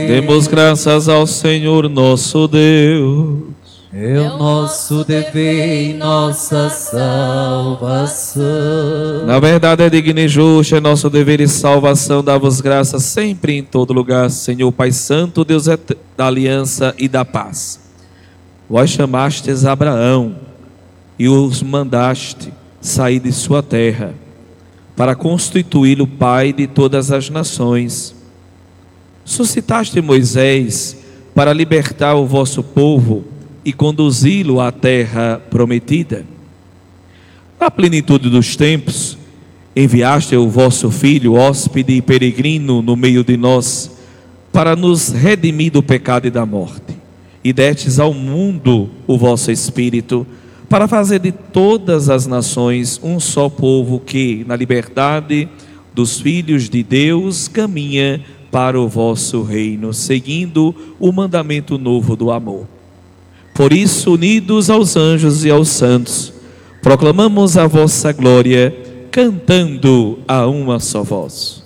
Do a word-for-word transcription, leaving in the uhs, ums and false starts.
Demos graças ao Senhor nosso Deus. É o nosso dever e nossa salvação. Na verdade é digno e justo, é nosso dever e salvação dar-vos graças sempre e em todo lugar, Senhor Pai Santo, Deus da aliança e da paz. Vós chamastes Abraão e os mandaste sair de sua terra para constituí-lo pai de todas as nações. Suscitaste Moisés para libertar o vosso povo e conduzi-lo à terra prometida. Na plenitude dos tempos, enviaste o vosso Filho, hóspede e peregrino no meio de nós, para nos redimir do pecado e da morte. E destes ao mundo o vosso Espírito, para fazer de todas as nações um só povo que, na liberdade dos filhos de Deus, caminha para o vosso reino, seguindo o mandamento novo do amor. Por isso, unidos aos anjos e aos santos, proclamamos a vossa glória, cantando a uma só voz.